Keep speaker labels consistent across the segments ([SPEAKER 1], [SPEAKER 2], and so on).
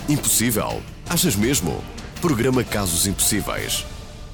[SPEAKER 1] Impossível? Achas mesmo? Programa Casos Impossíveis.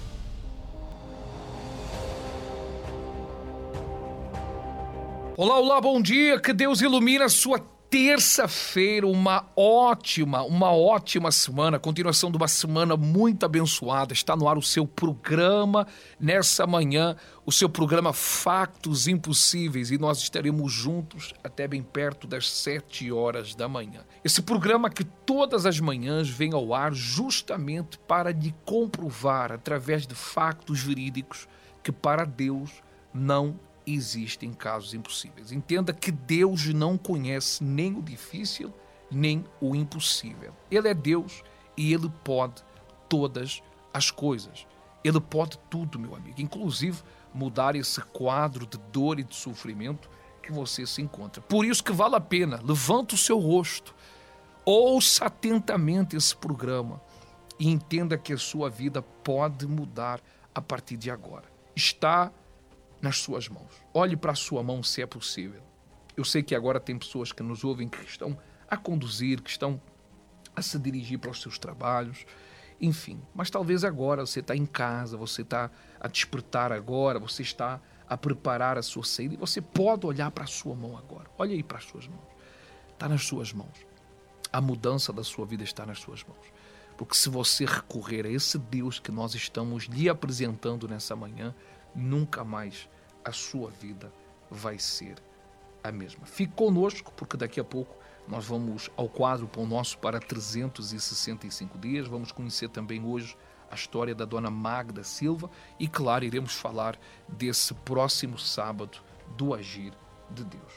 [SPEAKER 2] Olá, olá, bom dia, que Deus ilumine a sua terça-feira, uma ótima semana, continuação de uma semana muito abençoada. Está no ar o seu programa, nessa manhã, o seu programa Factos Impossíveis, e nós estaremos juntos até bem perto das 7 horas da manhã. Esse programa que todas as manhãs vem ao ar justamente para lhe comprovar, através de factos verídicos, que para Deus não existem casos impossíveis. Entenda que Deus não conhece nem o difícil, nem o impossível. Ele é Deus e Ele pode todas as coisas. Ele pode tudo, meu amigo, inclusive mudar esse quadro de dor e de sofrimento que você se encontra. Por isso que vale a pena, levanta o seu rosto, ouça atentamente esse programa e entenda que a sua vida pode mudar a partir de agora. Está nas suas mãos. Olhe para a sua mão se é possível. Eu sei que agora tem pessoas que nos ouvem que estão a conduzir, que estão a se dirigir para os seus trabalhos, enfim. Mas talvez agora você está em casa, você está a despertar agora, você está a preparar a sua saída e você pode olhar para a sua mão agora. Olha aí para as suas mãos. Está nas suas mãos. A mudança da sua vida está nas suas mãos. Porque se você recorrer a esse Deus que nós estamos lhe apresentando nessa manhã, nunca mais a sua vida vai ser a mesma. Fique conosco, porque daqui a pouco nós vamos ao quadro Pão Nosso para 365 dias. Vamos conhecer também hoje a história da Dona Magda Silva e, claro, iremos falar desse próximo sábado do agir de Deus.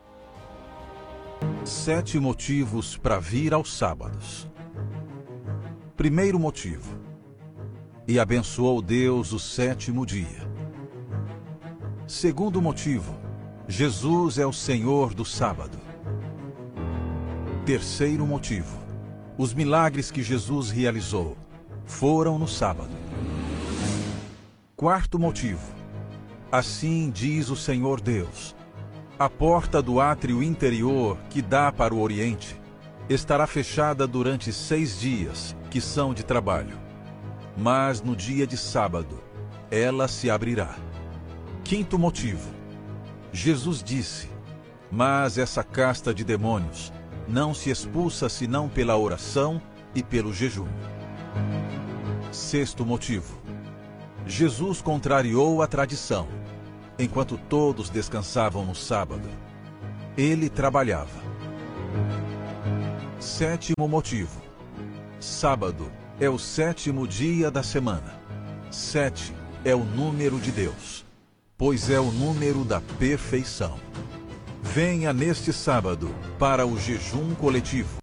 [SPEAKER 3] 7 motivos para vir aos sábados. Primeiro motivo: e abençoou Deus o 7º dia. Segundo motivo: Jesus é o Senhor do sábado. Terceiro motivo: os milagres que Jesus realizou foram no sábado. Quarto motivo: assim diz o Senhor Deus: a porta do átrio interior que dá para o Oriente estará fechada durante 6 dias, que são de trabalho. Mas no dia de sábado, ela se abrirá. Quinto motivo: Jesus disse: mas essa casta de demônios não se expulsa senão pela oração e pelo jejum. Sexto motivo: Jesus contrariou a tradição. Enquanto todos descansavam no sábado, ele trabalhava. Sétimo motivo: sábado é o 7º dia da semana. 7 é o número de Deus, pois é o número da perfeição. Venha neste sábado para o jejum coletivo.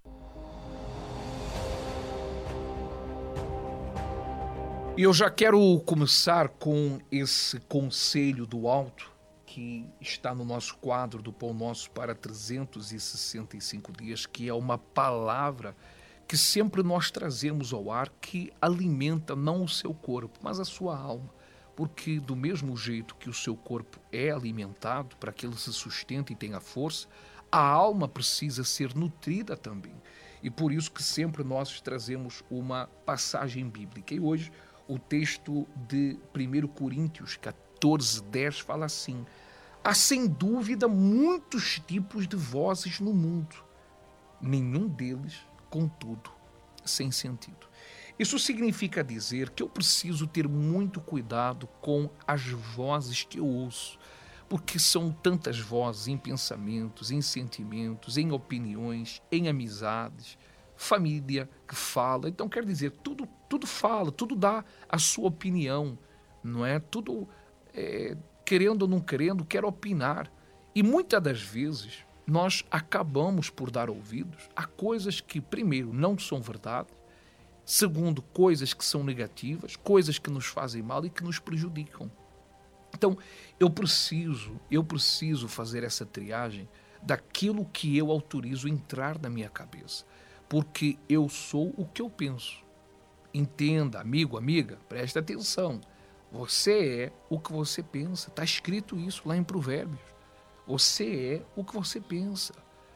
[SPEAKER 2] E eu já quero começar com esse conselho do alto que está no nosso quadro do Pão Nosso para 365 dias, que é uma palavra que sempre nós trazemos ao ar, que alimenta não o seu corpo, mas a sua alma. Porque do mesmo jeito que o seu corpo é alimentado para que ele se sustente e tenha força, a alma precisa ser nutrida também. E por isso que sempre nós trazemos uma passagem bíblica. E hoje o texto de 1 Coríntios 14:10 fala assim: há sem dúvida muitos tipos de vozes no mundo, nenhum deles, contudo, sem sentido. Isso significa dizer que eu preciso ter muito cuidado com as vozes que eu ouço, porque são tantas vozes em pensamentos, em sentimentos, em opiniões, em amizades, família que fala. Então, quer dizer, tudo fala, tudo dá a sua opinião, não é? Tudo, querendo ou não querendo, quer opinar. E muitas das vezes nós acabamos por dar ouvidos a coisas que, primeiro, não são verdade, segundo, coisas que são negativas, coisas que nos fazem mal e que nos prejudicam. Então, eu preciso fazer essa triagem daquilo que eu autorizo entrar na minha cabeça, porque eu sou o que eu penso. Entenda, amigo, amiga, preste atenção. Você é o que você pensa. Está escrito isso lá em Provérbios. Você é o que você pensa.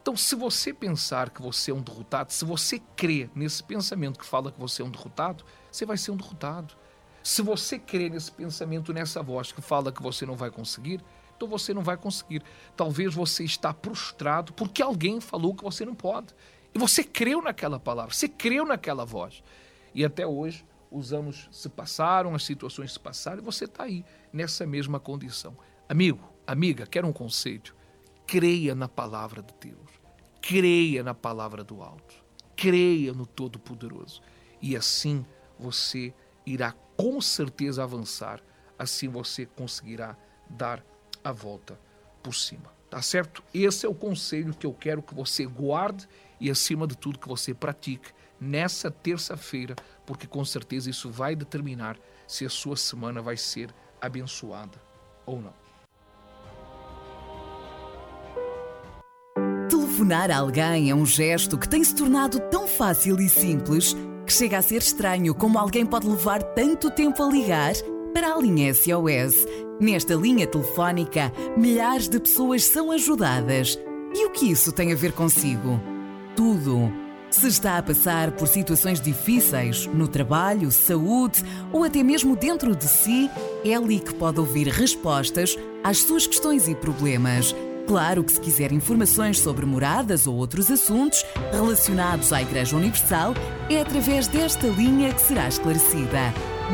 [SPEAKER 2] Então, se você pensar que você é um derrotado, se você crê nesse pensamento que fala que você é um derrotado, você vai ser um derrotado. Se você crê nesse pensamento, nessa voz que fala que você não vai conseguir, então você não vai conseguir. Talvez você está prostrado porque alguém falou que você não pode. E você creu naquela palavra, você creu naquela voz. E até hoje, os anos se passaram, as situações se passaram e você está aí, nessa mesma condição. Amigo, amiga, quero um conselho. Creia na palavra de Deus. Creia na palavra do alto. Creia no Todo-Poderoso. E assim você irá com certeza avançar. Assim você conseguirá dar a volta por cima. Tá certo? Esse é o conselho que eu quero que você guarde e, acima de tudo, que você pratique nessa terça-feira, porque com certeza isso vai determinar se a sua semana vai ser abençoada ou não.
[SPEAKER 4] Telefonar a alguém é um gesto que tem se tornado tão fácil e simples que chega a ser estranho como alguém pode levar tanto tempo a ligar para a linha SOS. Nesta linha telefónica, milhares de pessoas são ajudadas. E o que isso tem a ver consigo? Tudo. Se está a passar por situações difíceis, no trabalho, saúde ou até mesmo dentro de si, é ali que pode ouvir respostas às suas questões e problemas. Claro que se quiser informações sobre moradas ou outros assuntos relacionados à Igreja Universal, é através desta linha que será esclarecida.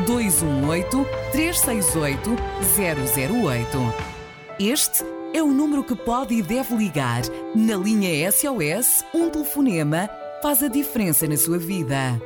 [SPEAKER 4] 218-368-008. Este é o número que pode e deve ligar. Na linha SOS, um telefonema faz a diferença na sua vida.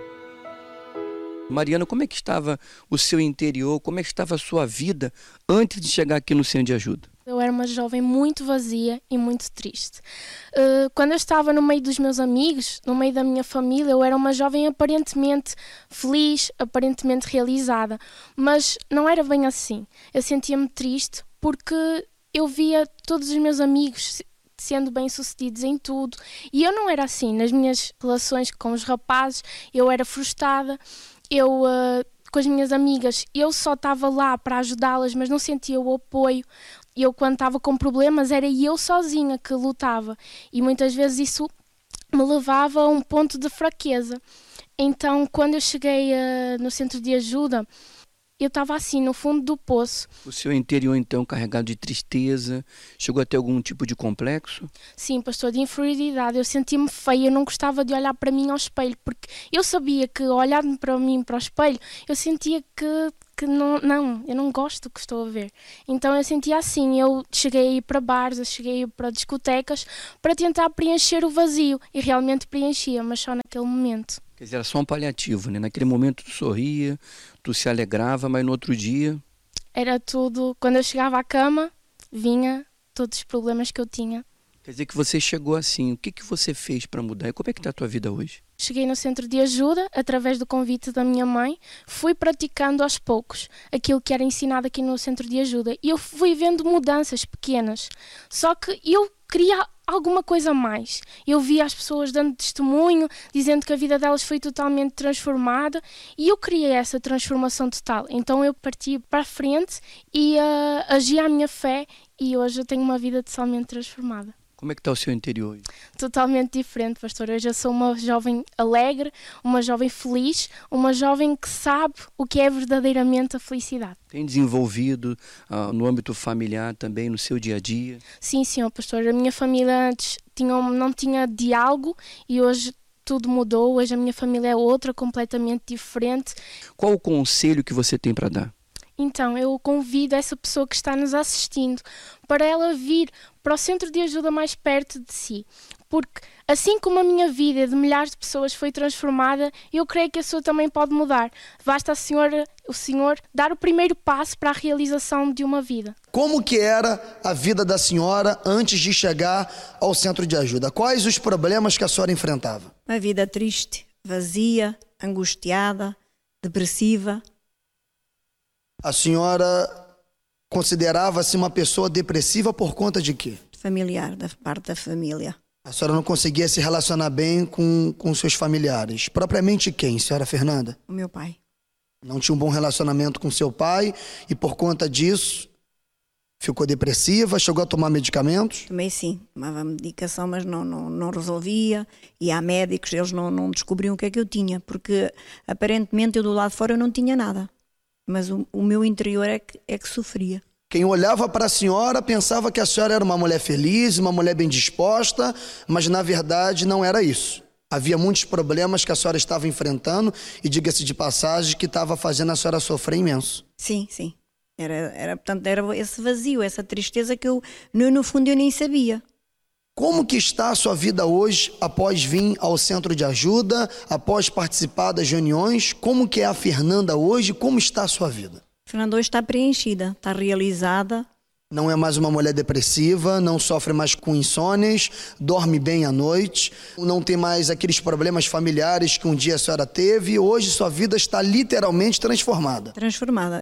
[SPEAKER 5] Mariana, como é que estava o seu interior, como é que estava a sua vida antes de chegar aqui no Centro de Ajuda?
[SPEAKER 6] Eu era uma jovem muito vazia e muito triste. Quando eu estava no meio dos meus amigos, no meio da minha família, eu era uma jovem aparentemente feliz, aparentemente realizada, mas não era bem assim. Eu sentia-me triste porque eu via todos os meus amigos sendo bem-sucedidos em tudo e eu não era assim. Nas minhas relações com os rapazes, eu era frustrada, com as minhas amigas, eu só estava lá para ajudá-las, mas não sentia o apoio. Eu, quando estava com problemas, era eu sozinha que lutava. E muitas vezes isso me levava a um ponto de fraqueza. Então, quando eu cheguei no centro de ajuda, eu estava assim, no fundo do poço.
[SPEAKER 5] O seu interior, então, carregado de tristeza, chegou a ter algum tipo de complexo?
[SPEAKER 6] Sim, pastor, de inferioridade. Eu sentia-me feia, eu não gostava de olhar para mim ao espelho, porque eu sabia que, olhando para mim, para o espelho, eu sentia que não, eu não gosto do que estou a ver. Então eu sentia assim, eu cheguei a ir para bares, eu cheguei a ir para discotecas para tentar preencher o vazio, e realmente preenchia, mas só naquele momento.
[SPEAKER 5] Quer dizer, era só um paliativo, né? Naquele momento tu sorria, tu se alegrava, mas no outro dia...
[SPEAKER 6] Era tudo, quando eu chegava à cama, vinha todos os problemas que eu tinha.
[SPEAKER 5] Quer dizer que você chegou assim, o que você fez para mudar? E como é que está a tua vida hoje?
[SPEAKER 6] Cheguei no centro de ajuda, através do convite da minha mãe, fui praticando aos poucos aquilo que era ensinado aqui no centro de ajuda e eu fui vendo mudanças pequenas. Só que eu queria alguma coisa a mais. Eu via as pessoas dando testemunho, dizendo que a vida delas foi totalmente transformada e eu queria essa transformação total. Então eu parti para a frente e agi à minha fé e hoje eu tenho uma vida totalmente transformada.
[SPEAKER 5] Como é que está o seu interior hoje?
[SPEAKER 6] Totalmente diferente, pastor. Hoje eu sou uma jovem alegre, uma jovem feliz, uma jovem que sabe o que é verdadeiramente a felicidade.
[SPEAKER 5] Tem desenvolvido no âmbito familiar também, no seu dia a dia?
[SPEAKER 6] Sim, senhor pastor. A minha família antes não tinha diálogo e hoje tudo mudou. Hoje a minha família é outra, completamente diferente.
[SPEAKER 5] Qual o conselho que você tem para dar?
[SPEAKER 6] Então, eu convido essa pessoa que está nos assistindo para ela vir para o centro de ajuda mais perto de si. Porque assim como a minha vida de milhares de pessoas foi transformada, eu creio que a sua também pode mudar. Basta o Senhor dar o primeiro passo para a realização de uma vida.
[SPEAKER 7] Como que era a vida da senhora antes de chegar ao centro de ajuda? Quais os problemas que a senhora enfrentava?
[SPEAKER 8] Uma vida triste, vazia, angustiada, depressiva.
[SPEAKER 7] A senhora considerava-se uma pessoa depressiva por conta de quê?
[SPEAKER 8] Familiar, da parte da família.
[SPEAKER 7] A senhora não conseguia se relacionar bem com seus familiares. Propriamente quem, senhora Fernanda?
[SPEAKER 8] O meu pai.
[SPEAKER 7] Não tinha um bom relacionamento com seu pai e por conta disso Ficou depressiva, chegou a tomar medicamentos?
[SPEAKER 8] Também sim, tomava medicação, mas não resolvia. E há médicos, eles não descobriam o que é que eu tinha, porque aparentemente eu do lado de fora eu não tinha nada. Mas o meu interior é que sofria.
[SPEAKER 7] Quem olhava para a senhora pensava que a senhora era uma mulher feliz, uma mulher bem disposta, mas na verdade não era isso. Havia muitos problemas que a senhora estava enfrentando e, diga-se de passagem, que estava fazendo a senhora sofrer imenso.
[SPEAKER 8] Sim. Portanto, era esse vazio, essa tristeza que no fundo eu nem sabia.
[SPEAKER 7] Como que está a sua vida hoje, após vir ao centro de ajuda, após participar das reuniões? Como que é a Fernanda hoje? Como está a sua vida?
[SPEAKER 8] A Fernanda hoje está preenchida, está realizada.
[SPEAKER 7] Não é mais uma mulher depressiva, não sofre mais com insônias, dorme bem à noite, não tem mais aqueles problemas familiares que um dia a senhora teve. Hoje sua vida está literalmente transformada.
[SPEAKER 8] Transformada.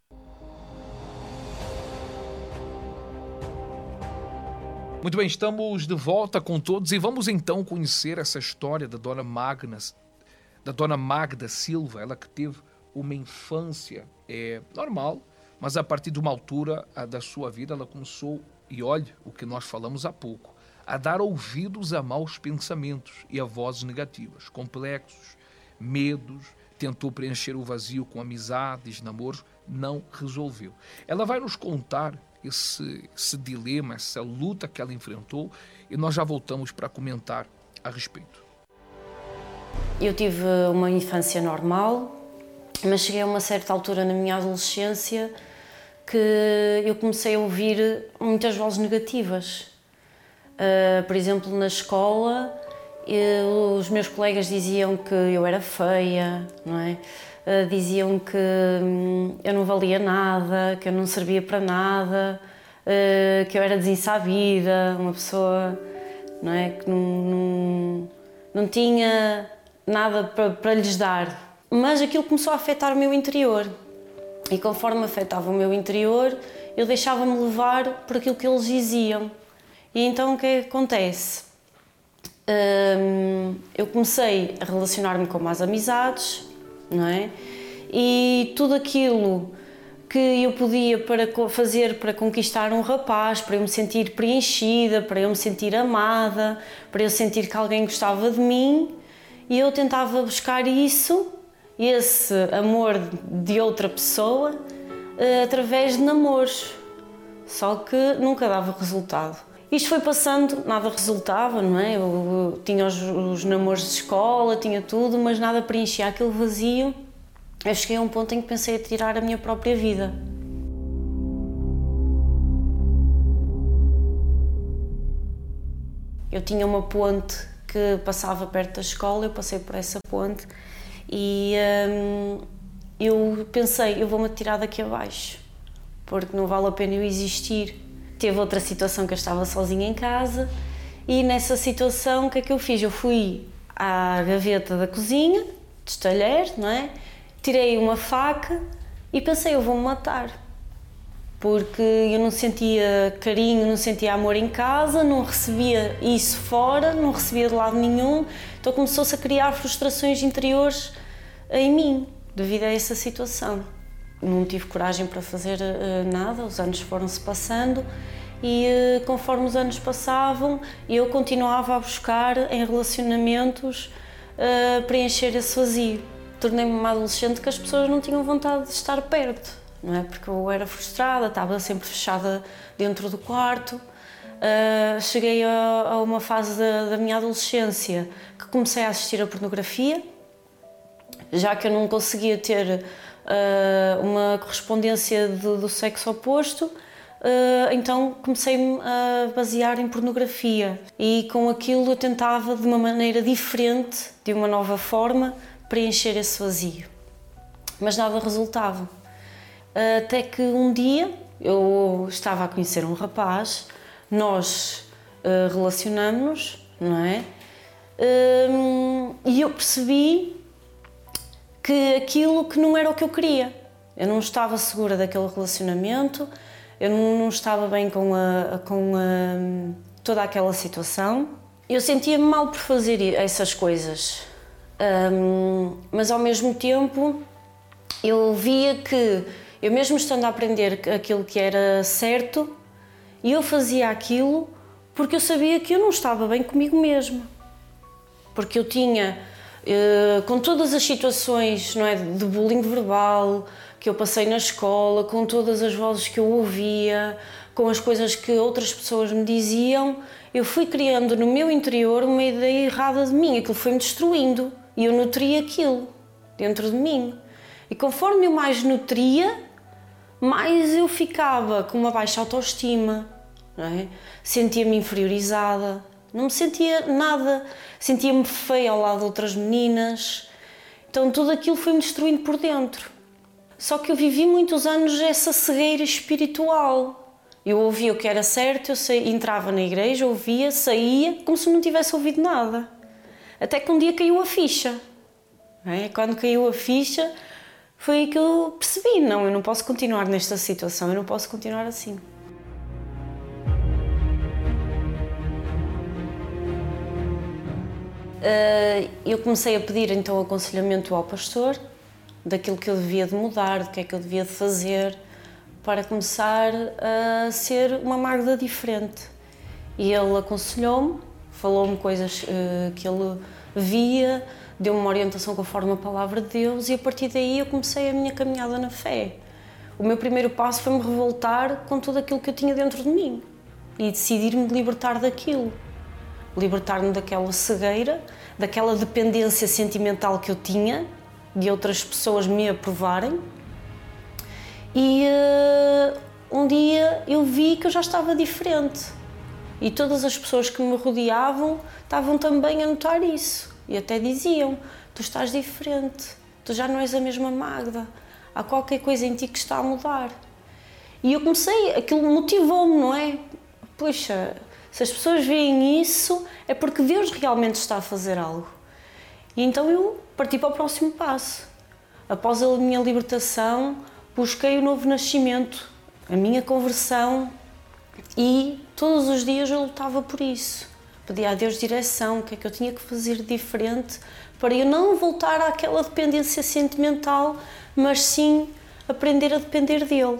[SPEAKER 2] Muito bem, estamos de volta com todos e vamos então conhecer essa história da dona Magda Silva, ela que teve uma infância normal, mas a partir de uma altura da sua vida ela começou, e olha o que nós falamos há pouco, a dar ouvidos a maus pensamentos e a vozes negativas, complexos, medos, tentou preencher o vazio com amizades, namoros, não resolveu. Ela vai nos contar esse dilema, essa luta que ela enfrentou, e nós já voltamos para comentar a respeito.
[SPEAKER 9] Eu tive uma infância normal, mas cheguei a uma certa altura na minha adolescência que eu comecei a ouvir muitas vozes negativas. Por exemplo, na escola, os meus colegas diziam que eu era feia, não é? Diziam que eu não valia nada, que eu não servia para nada, que eu era desinsabida, uma pessoa, não é, que não tinha nada para lhes dar. Mas aquilo começou a afetar o meu interior. E conforme afetava o meu interior, eu deixava-me levar por aquilo que eles diziam. E então o que é que acontece? Eu comecei a relacionar-me com mais amizades, não é? E tudo aquilo que eu podia fazer para conquistar um rapaz, para eu me sentir preenchida, para eu me sentir amada, para eu sentir que alguém gostava de mim, e eu tentava buscar isso, esse amor de outra pessoa, através de namoros, só que nunca dava resultado. Isto foi passando, nada resultava, não é? Eu tinha os namoros de escola, tinha tudo, mas nada preenchia aquele vazio. Eu cheguei a um ponto em que pensei a tirar a minha própria vida. Eu tinha uma ponte que passava perto da escola, eu passei por essa ponte e eu pensei, eu vou-me atirar daqui abaixo, porque não vale a pena eu existir. Teve outra situação que eu estava sozinha em casa e nessa situação o que é que eu fiz? Eu fui à gaveta da cozinha, dos talheres, não é? Tirei uma faca e pensei, eu vou-me matar. Porque eu não sentia carinho, não sentia amor em casa, não recebia isso fora, não recebia de lado nenhum. Então começou-se a criar frustrações interiores em mim, devido a essa situação. Não tive coragem para fazer nada, os anos foram-se passando e conforme os anos passavam, eu continuava a buscar em relacionamentos preencher esse vazio. Tornei-me uma adolescente que as pessoas não tinham vontade de estar perto, não é? Porque eu era frustrada, estava sempre fechada dentro do quarto. Cheguei a uma fase da minha adolescência que comecei a assistir a pornografia, já que eu não conseguia ter uma correspondência do sexo oposto, então comecei-me a basear em pornografia e com aquilo eu tentava de uma maneira diferente, de uma nova forma, preencher esse vazio. Mas nada resultava. Até que um dia eu estava a conhecer um rapaz, nós relacionamos-nos, não é? E eu percebi que aquilo que não era o que eu queria. Eu não estava segura daquele relacionamento, eu não estava bem com toda aquela situação. Eu sentia-me mal por fazer essas coisas, mas ao mesmo tempo eu via que, eu mesmo estando a aprender aquilo que era certo, E eu fazia aquilo porque eu sabia que eu não estava bem comigo mesma. Porque eu tinha, com todas as situações, não é, de bullying verbal que eu passei na escola, com todas as vozes que eu ouvia, com as coisas que outras pessoas me diziam, eu fui criando no meu interior uma ideia errada de mim. Aquilo foi-me destruindo e eu nutria aquilo dentro de mim. E conforme eu mais nutria, mais eu ficava com uma baixa autoestima, não é? Sentia-me inferiorizada, não me sentia nada, sentia-me feia ao lado de outras meninas. Então tudo aquilo foi-me destruindo por dentro. Só que eu vivi muitos anos essa cegueira espiritual. Eu ouvia o que era certo, entrava na igreja, ouvia, saía, como se não tivesse ouvido nada. Até que um dia caiu a ficha. Não é? Quando caiu a ficha, foi aí que eu percebi, não, eu não posso continuar nesta situação, eu não posso continuar assim. Eu comecei a pedir então aconselhamento ao pastor, daquilo que eu devia de mudar, do que é que eu devia de fazer, para começar a ser uma Magda diferente. E ele aconselhou-me, falou-me coisas que ele via, deu-me uma orientação conforme a palavra de Deus, e a partir daí eu comecei a minha caminhada na fé. O meu primeiro passo foi me revoltar com tudo aquilo que eu tinha dentro de mim e decidir-me libertar daquilo. Libertar-me daquela cegueira, daquela dependência sentimental que eu tinha, de outras pessoas me aprovarem. E um dia eu vi que eu já estava diferente. E todas as pessoas que me rodeavam estavam também a notar isso. E até diziam, tu estás diferente, tu já não és a mesma Magda, há qualquer coisa em ti que está a mudar. E eu comecei, aquilo motivou-me, não é? Poxa, se as pessoas veem isso, é porque Deus realmente está a fazer algo. E então eu parti para o próximo passo. Após a minha libertação, busquei o novo nascimento, a minha conversão, e todos os dias eu lutava por isso. Pedia a Deus direção, o que é que eu tinha que fazer de diferente, para eu não voltar àquela dependência sentimental, mas sim aprender a depender dele.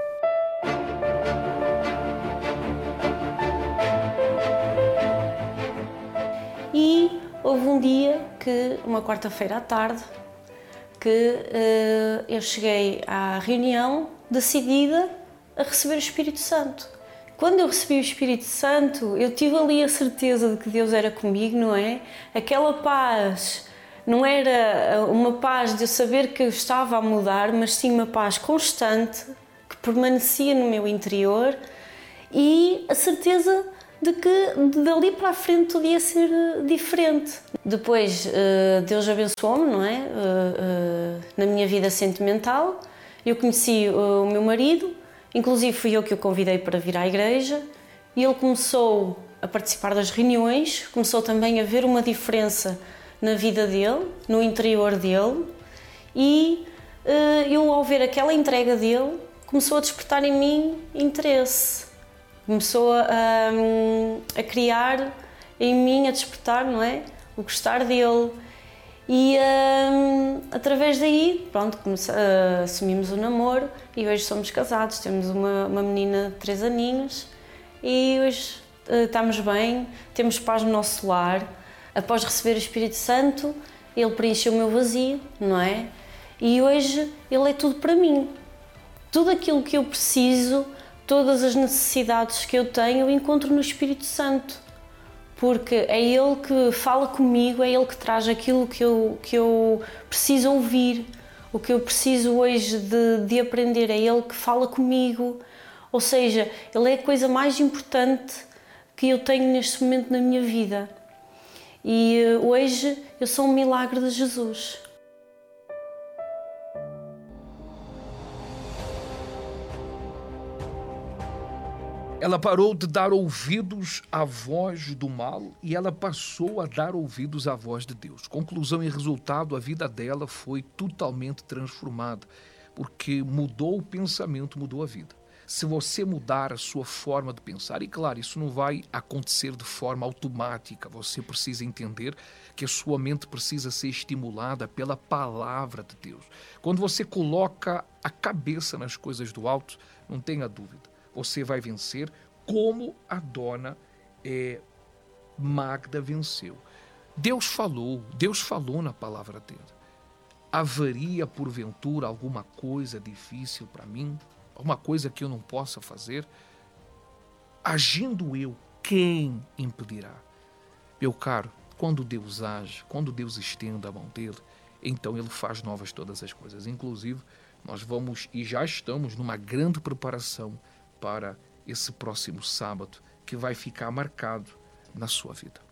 [SPEAKER 9] E houve um dia, uma quarta-feira à tarde, que eu cheguei à reunião decidida a receber o Espírito Santo. Quando eu recebi o Espírito Santo, eu tive ali a certeza de que Deus era comigo, não é? Aquela paz não era uma paz de eu saber que eu estava a mudar, mas sim uma paz constante, que permanecia no meu interior, e a certeza de que dali para a frente tudo ia ser diferente. Depois Deus abençoou-me, não é? Na minha vida sentimental. Eu conheci o meu marido, inclusive fui eu que o convidei para vir à igreja, e ele começou a participar das reuniões, começou também a ver uma diferença na vida dele, no interior dele, e eu, ao ver aquela entrega dele, começou a despertar em mim interesse. Começou a criar em mim, a despertar, não é? O gostar dele. E através daí, pronto, assumimos o namoro e hoje somos casados. Temos uma menina de 3 aninhos e hoje estamos bem, temos paz no nosso lar. Após receber o Espírito Santo, ele preencheu o meu vazio, não é? E hoje ele é tudo para mim. Tudo aquilo que eu preciso, todas as necessidades que eu tenho, eu encontro no Espírito Santo. Porque é Ele que fala comigo, é Ele que traz aquilo que eu preciso ouvir, o que eu preciso hoje de aprender, é Ele que fala comigo. Ou seja, Ele é a coisa mais importante que eu tenho neste momento na minha vida. E hoje eu sou um milagre de Jesus.
[SPEAKER 2] Ela parou de dar ouvidos à voz do mal e ela passou a dar ouvidos à voz de Deus. Conclusão e resultado, a vida dela foi totalmente transformada, porque mudou o pensamento, mudou a vida. Se você mudar a sua forma de pensar, e claro, isso não vai acontecer de forma automática, você precisa entender que a sua mente precisa ser estimulada pela palavra de Deus. Quando você coloca a cabeça nas coisas do alto, não tenha dúvida, você vai vencer como a dona Magda venceu. Deus falou na palavra dele. Haveria, porventura, alguma coisa difícil para mim? Alguma coisa que eu não possa fazer? Agindo eu, quem impedirá? Meu caro, quando Deus age, quando Deus estende a mão dele, então ele faz novas todas as coisas. Inclusive, nós vamos e já estamos numa grande preparação para esse próximo sábado, que vai ficar marcado na sua vida.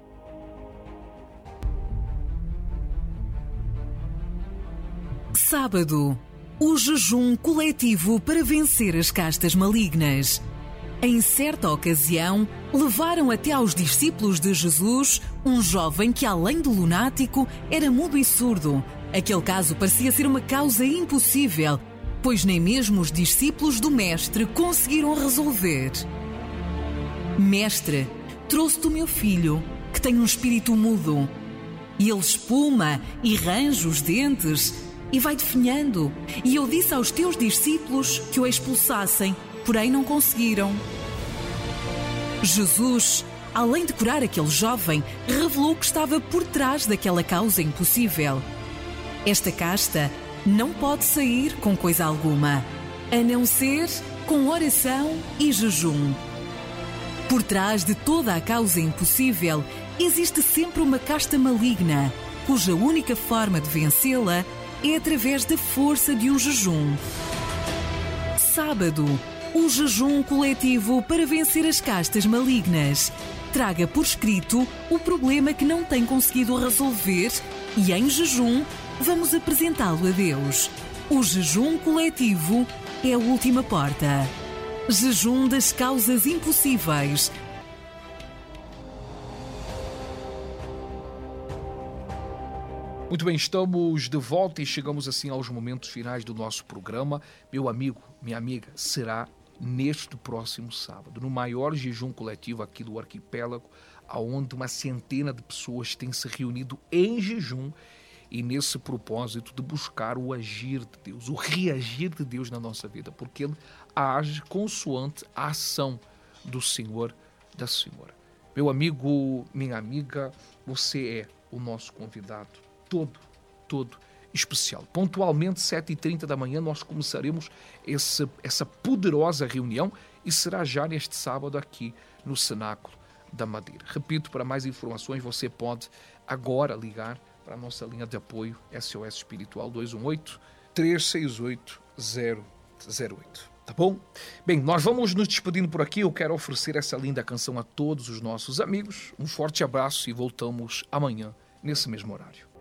[SPEAKER 4] Sábado, o jejum coletivo para vencer as castas malignas. Em certa ocasião, levaram até aos discípulos de Jesus um jovem que, além de lunático, era mudo e surdo. Aquele caso parecia ser uma causa impossível, pois nem mesmo os discípulos do Mestre conseguiram resolver. Mestre, trouxe-te o meu filho, que tem um espírito mudo. E ele espuma e range os dentes e vai definhando. E eu disse aos teus discípulos que o expulsassem, porém não conseguiram. Jesus, além de curar aquele jovem, revelou que estava por trás daquela causa impossível. Esta casta não pode sair com coisa alguma, a não ser com oração e jejum. Por trás de toda a causa impossível, existe sempre uma casta maligna, cuja única forma de vencê-la é através da força de um jejum. Sábado, o jejum coletivo para vencer as castas malignas. Traga por escrito o problema que não tem conseguido resolver e, em jejum, vamos apresentá-lo a Deus. O jejum coletivo é a última porta. Jejum das causas impossíveis.
[SPEAKER 2] Muito bem, estamos de volta e chegamos assim aos momentos finais do nosso programa. Meu amigo, minha amiga, será neste próximo sábado, no maior jejum coletivo aqui do arquipélago, onde uma centena de pessoas têm se reunido em jejum e nesse propósito de buscar o agir de Deus, o reagir de Deus na nossa vida, porque Ele age consoante a ação do Senhor, da Senhora. Meu amigo, minha amiga, você é o nosso convidado todo especial. Pontualmente, 7h30 da manhã, nós começaremos essa poderosa reunião e será já neste sábado aqui no Cenáculo da Madeira. Repito, para mais informações, você pode agora ligar para a nossa linha de apoio SOS Espiritual 218-368-008. Tá bom? Bem, nós vamos nos despedindo por aqui. Eu quero oferecer essa linda canção a todos os nossos amigos. Um forte abraço e voltamos amanhã, nesse mesmo horário.